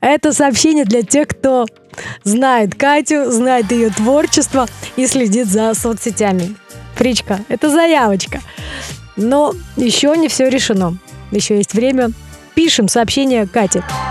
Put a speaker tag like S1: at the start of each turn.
S1: Это сообщение для тех, кто знает Катю, знает ее творчество и следит за соцсетями. Фричка, это заявочка. Но еще не все решено. Еще есть время. Пишем сообщение Кате.